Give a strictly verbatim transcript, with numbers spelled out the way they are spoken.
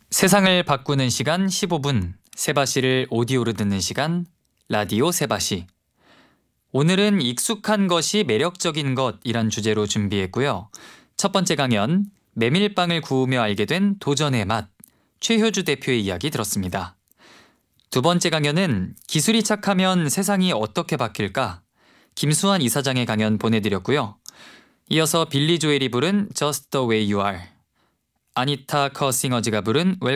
세상을 바꾸는 시간 십오 분, 세바시를 오디오로 듣는 시간, 라디오 세바시. 오늘은 익숙한 것이 매력적인 것이란 주제로 준비했고요. 첫 번째 강연, 메밀빵을 구우며 알게 된 도전의 맛, 최효주 대표의 이야기 들었습니다. 두 번째 강연은 기술이 착하면 세상이 어떻게 바뀔까? 김수환 이사장의 강연 보내드렸고요. 이어서 빌리 조엘이 부른 Just the way you are, 아니타 커싱어즈가 부른